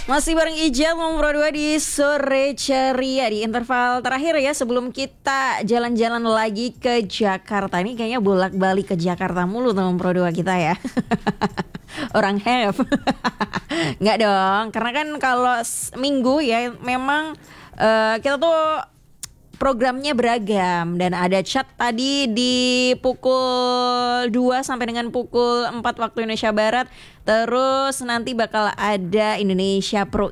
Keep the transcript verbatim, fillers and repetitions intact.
Masih bareng Ijal nomor dua di Sore Ceria di interval terakhir ya sebelum kita jalan-jalan lagi ke Jakarta. Ini kayaknya bolak-balik ke Jakarta mulu nomor dua kita ya. Orang have. Nggak dong, karena kan kalau minggu ya memang uh, kita tuh programnya beragam dan ada chat tadi di pukul dua sampai dengan pukul empat waktu Indonesia Barat. Terus nanti bakal ada Indonesia Pro